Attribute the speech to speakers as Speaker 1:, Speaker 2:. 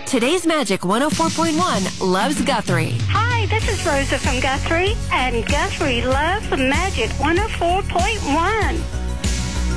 Speaker 1: Today's Magic 104.1 loves Guthrie.
Speaker 2: Hi, this is Rosa from Guthrie, and Guthrie loves Magic 104.1.